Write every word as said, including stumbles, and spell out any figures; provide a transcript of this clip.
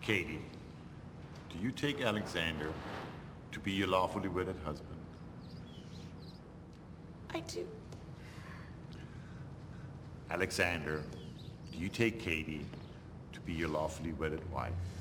Katie, do you take Alexander to be your lawfully wedded husband? I do. Alexander, do you take Katie to be your lawfully wedded wife?